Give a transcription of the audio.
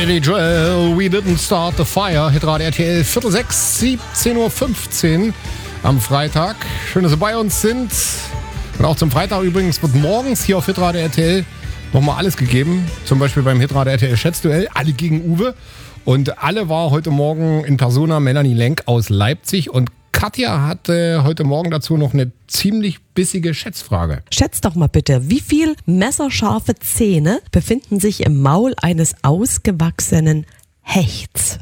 Billy Joel, We Didn't Start the Fire, Hitradio RTL, 5:45, 17:15 Uhr am Freitag. Schön, dass Sie bei uns sind. Und auch zum Freitag übrigens wird morgens hier auf Hitradio RTL nochmal alles gegeben. Zum Beispiel beim Hitradio RTL Schätzduell, alle gegen Uwe. Und alle war heute Morgen in Persona Melanie Lenk aus Leipzig. Und Katja hatte heute Morgen dazu noch eine ziemlich bissige Schätzfrage. Schätz doch mal bitte, wie viel messerscharfe Zähne befinden sich im Maul eines ausgewachsenen Hechts?